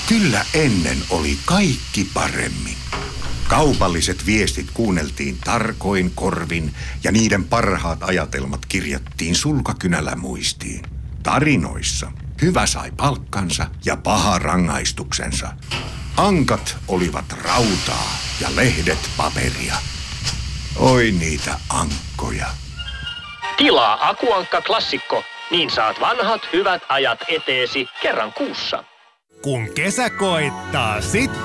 Kyllä ennen oli kaikki paremmin. Kaupalliset viestit kuunneltiin tarkoin korvin ja niiden parhaat ajatelmat kirjattiin sulkakynällä muistiin. Tarinoissa hyvä sai palkkansa ja paha rangaistuksensa. Ankat olivat rautaa ja lehdet paperia. Oi niitä ankkoja. Tilaa Akuankka Klassikko, niin saat vanhat hyvät ajat eteesi kerran kuussa. Kun kesä koittaa, sitten